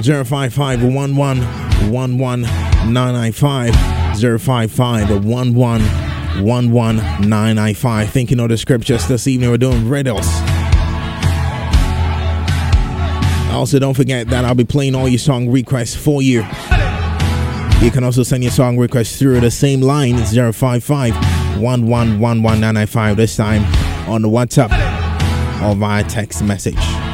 055 995 055 995. Thinking of the scriptures this evening, we're doing riddles. Also, don't forget that I'll be playing all your song requests for you. You can also send your song requests through the same line, 055 995, this time on the WhatsApp or via text message.